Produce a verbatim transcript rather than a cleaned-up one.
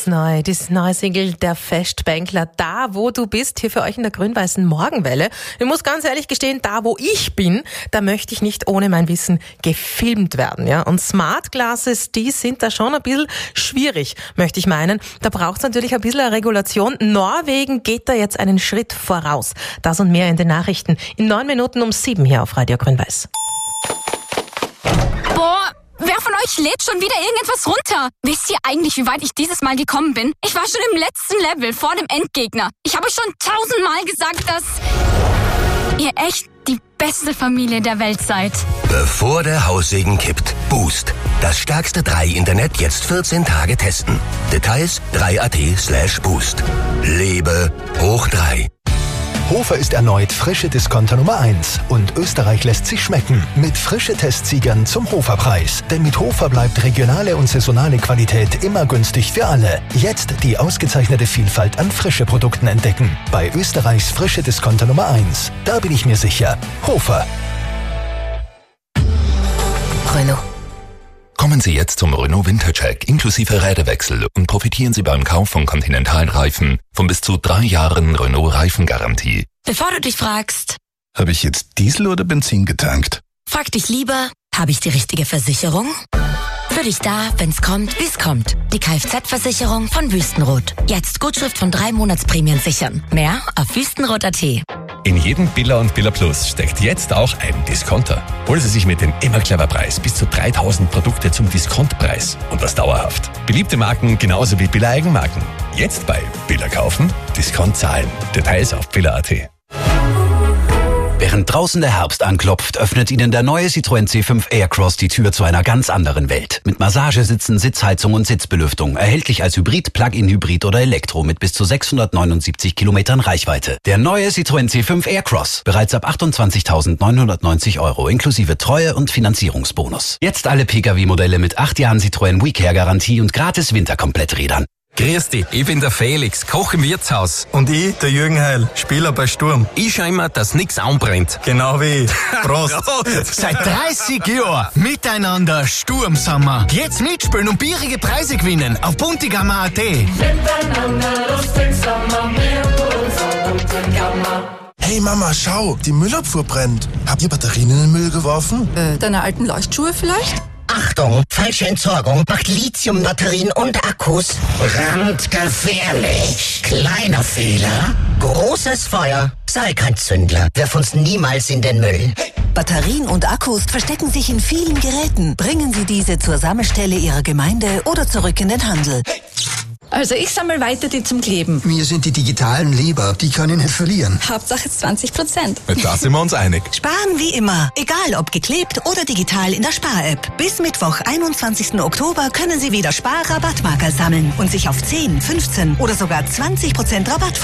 Ganz neu, das neue Single der Festbänkler, da wo du bist, hier für euch in der grün-weißen Morgenwelle. Ich muss ganz ehrlich gestehen, da wo ich bin, da möchte ich nicht ohne mein Wissen gefilmt werden. Ja? Und Smart Glasses, die sind da schon ein bisschen schwierig, möchte ich meinen. Da braucht es natürlich ein bisschen eine Regulation. Norwegen geht da jetzt einen Schritt voraus. Das und mehr in den Nachrichten in neun Minuten um sieben hier auf Radio Grün-Weiß. Boah, wer von euch lädt schon wieder irgendetwas runter? Wisst ihr eigentlich, wie weit ich dieses Mal gekommen bin? Ich war schon im letzten Level, vor dem Endgegner. Ich habe schon tausendmal gesagt, dass ihr echt die beste Familie der Welt seid. Bevor der Haussegen kippt. Boost. Das stärkste drei Internet jetzt vierzehn Tage testen. Details drei punkt at slash boost. Lebe hoch drei. Hofer ist erneut frische Discounter Nummer eins und Österreich lässt sich schmecken mit frische Testsiegern zum Hoferpreis. Denn mit Hofer bleibt regionale und saisonale Qualität immer günstig für alle. Jetzt die ausgezeichnete Vielfalt an frische Produkten entdecken. Bei Österreichs frische Discounter Nummer eins. Da bin ich mir sicher. Hofer. Renault. Kommen Sie jetzt zum Renault Wintercheck inklusive Räderwechsel und profitieren Sie beim Kauf von Continental-Reifen von bis zu drei Jahren Renault-Reifengarantie. Bevor du dich fragst, habe ich jetzt Diesel oder Benzin getankt? frag dich lieber, habe ich die richtige Versicherung? Für dich da, wenn's kommt, wie's kommt. Die Kfz-Versicherung von Wüstenrot. Jetzt Gutschrift von drei Monatsprämien sichern. Mehr auf wüstenrot punkt at. In jedem Billa und Billa Plus steckt jetzt auch ein Discounter. Holen Sie sich mit dem immer clever Preis bis zu dreitausend Produkte zum Diskontpreis. Und das dauerhaft. Beliebte Marken genauso wie Billa Eigenmarken. Jetzt bei Billa kaufen, Discount zahlen. Details auf billa punkt at. Während draußen der Herbst anklopft, öffnet Ihnen der neue Citroën C fünf Aircross die Tür zu einer ganz anderen Welt. Mit Massagesitzen, Sitzheizung und Sitzbelüftung. Erhältlich als Hybrid, Plug-in-Hybrid oder Elektro mit bis zu sechshundertneunundsiebzig Kilometern Reichweite. Der neue Citroën C fünf Aircross. Bereits ab achtundzwanzigtausendneunhundertneunzig Euro inklusive Treue- und Finanzierungsbonus. Jetzt alle Pkw-Modelle mit acht Jahren Citroën WeCare-Garantie und gratis Winterkompletträdern. Grüß dich, ich bin der Felix, Koch im Wirtshaus. Und ich, der Jürgen Heil, Spieler bei Sturm. Ich schau immer, dass nix anbrennt. Genau wie ich. Prost. Seit dreißig Jahren miteinander Sturm sind wir. Jetzt mitspielen und bierige Preise gewinnen auf buntigammer punkt at. Miteinander lustig sind wir, mehr Buntigammer. Hey Mama, schau, die Müllabfuhr brennt. Habt ihr Batterien in den Müll geworfen? Äh, deine alten Leuchtschuhe vielleicht? Achtung, falsche Entsorgung macht Lithiumbatterien und Akkus brandgefährlich. Kleiner Fehler, großes Feuer. Sei kein Zündler, wirf uns niemals in den Müll. Batterien und Akkus verstecken sich in vielen Geräten. Bringen Sie diese zur Sammelstelle Ihrer Gemeinde oder zurück in den Handel. Also ich sammle weiter die zum Kleben. Mir sind die digitalen lieber, die kann ich nicht verlieren. Hauptsache zwanzig Prozent. Da sind wir uns einig. Sparen wie immer, egal ob geklebt oder digital in der Spar-App. Bis Mittwoch, einundzwanzigsten Oktober können Sie wieder Spar-Rabattmarker sammeln und sich auf zehn, fünfzehn oder sogar zwanzig Prozent Rabatt